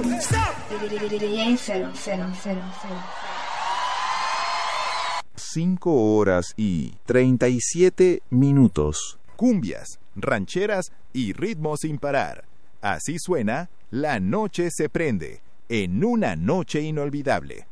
5:37. Cumbias, rancheras y ritmos sin parar. Así suena La Noche se prende, en una noche inolvidable.